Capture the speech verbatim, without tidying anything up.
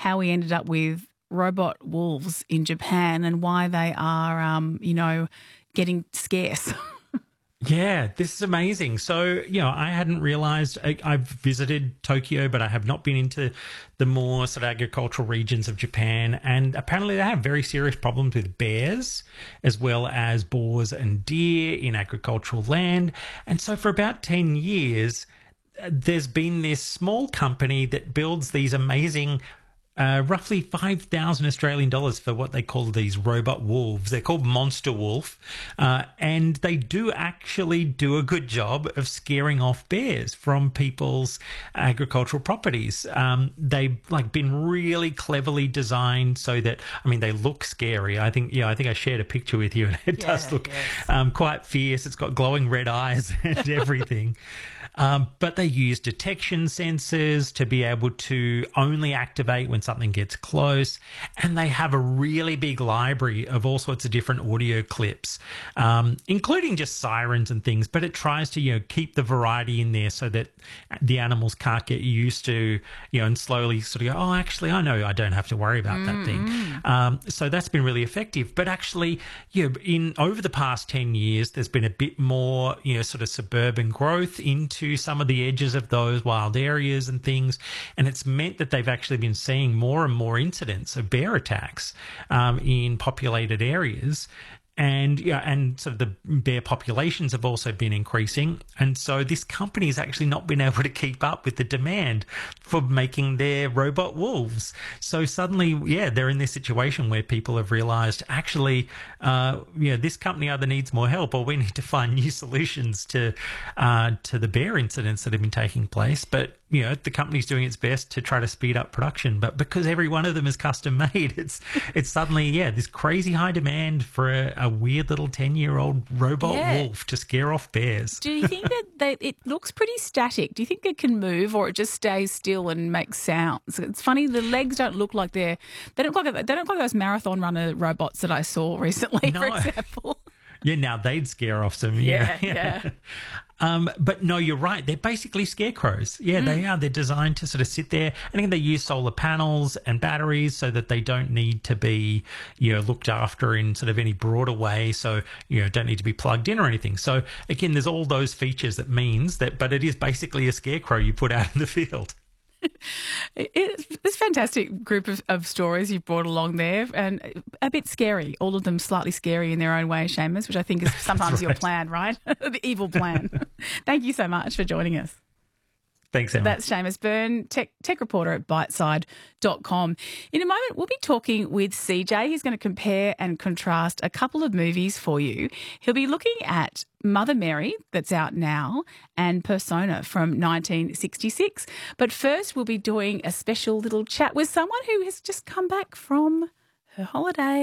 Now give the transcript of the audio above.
how we ended up with robot wolves in Japan and why they are, um, you know, getting scarce. Yeah, this is amazing. So, you know, I hadn't realized I, I've visited Tokyo, but I have not been into the more sort of agricultural regions of Japan. And apparently they have very serious problems with bears as well as boars and deer in agricultural land. And so for about ten years, there's been this small company that builds these amazing Uh, roughly five thousand Australian dollars for what they call these robot wolves. They're called Monster Wolf, uh, and they do actually do a good job of scaring off bears from people's agricultural properties. Um, they've like been really cleverly designed so that, I mean, they look scary. I think, yeah, I think I shared a picture with you, and it Yeah, does look yes. um, quite fierce. It's got glowing red eyes and everything. Um, but they use detection sensors to be able to only activate when something gets close. And they have a really big library of all sorts of different audio clips, um, including just sirens and things. But it tries to, you know, keep the variety in there so that the animals can't get used to, you know, and slowly sort of go, oh, actually, I know I don't have to worry about that thing. Um, so that's been really effective. But actually, you know, in over the past ten years, there's been a bit more, you know, sort of suburban growth into some of the edges of those wild areas and things. And it's meant that they've actually been seeing more and more incidents of bear attacks um, in populated areas. And yeah, and sort of the bear populations have also been increasing. And so this company has actually not been able to keep up with the demand for making their robot wolves. So suddenly, yeah, they're in this situation where people have realized, actually, uh, yeah, this company either needs more help or we need to find new solutions to uh, to the bear incidents that have been taking place. But you know, the company's doing its best to try to speed up production, but because every one of them is custom made, it's it's suddenly, yeah, this crazy high demand for a, a weird little ten-year-old robot Yeah. wolf to scare off bears. Do you think that they, it looks pretty static? Do you think it can move, or it just stays still and makes sounds? It's funny, the legs don't look like they're they don't look like they don't look like those marathon runner robots that I saw recently, for No. example. Yeah, now they'd scare off some. Yeah, Yeah, yeah. Um, but no, you're right. They're basically scarecrows. Yeah, they are. They're designed to sort of sit there. I think they use solar panels and batteries so that they don't need to be, you know, looked after in sort of any broader way. So, you know, don't need to be plugged in or anything. So again, there's all those features that means that, but it is basically a scarecrow you put out in the field. It, it's this fantastic group of, of stories you've brought along there, and a bit scary, all of them slightly scary in their own way, Seamus, which I think is sometimes your right. plan, right? The evil plan. Thank you so much for joining us. Thanks, Emma. That's Seamus Byrne, tech, tech reporter at biteside dot com. In a moment, we'll be talking with C J. He's going to compare and contrast a couple of movies for you. He'll be looking at Mother Mary, that's out now, and Persona from nineteen sixty-six. But first, we'll be doing a special little chat with someone who has just come back from her holiday.